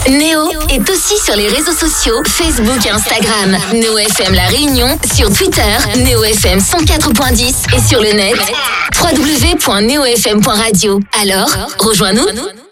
Néo est aussi sur les réseaux sociaux, Facebook et Instagram. Néo FM La Réunion, sur Twitter, Néo FM 104.10 et sur le net, www.neofm.radio. Alors, rejoins-nous.